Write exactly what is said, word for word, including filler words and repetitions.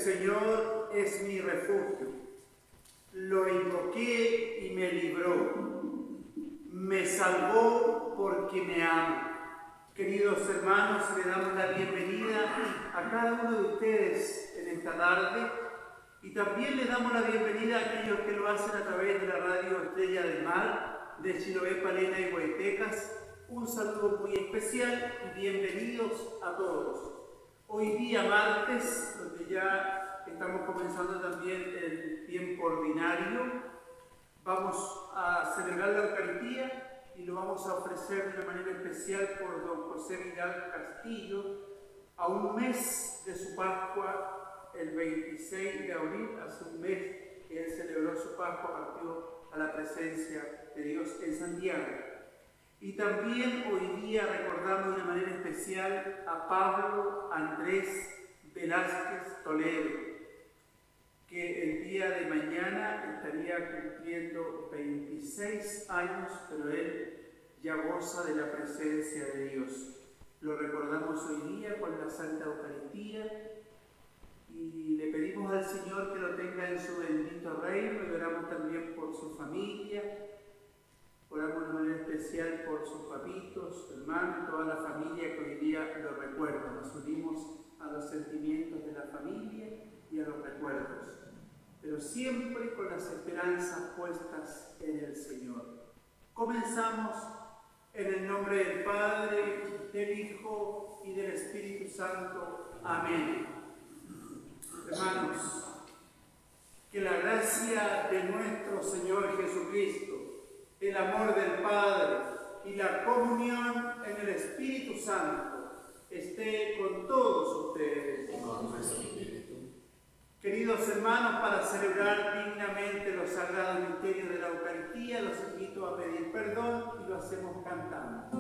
Señor es mi refugio. Lo invoqué y me libró. Me salvó porque me ama. Queridos hermanos, le damos la bienvenida a cada uno de ustedes en esta tarde y también le damos la bienvenida a aquellos que lo hacen a través de la radio Estrella del Mar, de Chiloé, Palena y Guaitecas. Un saludo muy especial y bienvenidos a todos. Hoy día martes, donde ya estamos comenzando también el tiempo ordinario, vamos a celebrar la Eucaristía y lo vamos a ofrecer de una manera especial por don José Vidal Castillo, a un mes de su Pascua, el veintiséis de abril, hace un mes que él celebró su Pascua, partió a la presencia de Dios en Santiago. Y también hoy día recordamos de una manera especial a Pablo Andrés Velázquez Toledo, que el día de mañana estaría cumpliendo veintiséis años, pero él ya goza de la presencia de Dios. Lo recordamos hoy día con la Santa Eucaristía y le pedimos al Señor que lo tenga en su bendito reino y oramos también por su familia. Oramos de manera especial por sus papitos, su hermano, toda la familia que hoy día lo recuerda. Nos unimos a los sentimientos de la familia y a los recuerdos, pero siempre con las esperanzas puestas en el Señor. Comenzamos en el nombre del Padre, del Hijo y del Espíritu Santo. Amén. Hermanos, que la gracia de nuestro Señor Jesucristo, el amor del Padre y la comunión en el Espíritu Santo esté con todos ustedes. Queridos hermanos, para celebrar dignamente los sagrados misterios de la Eucaristía, los invito a pedir perdón y lo hacemos cantando.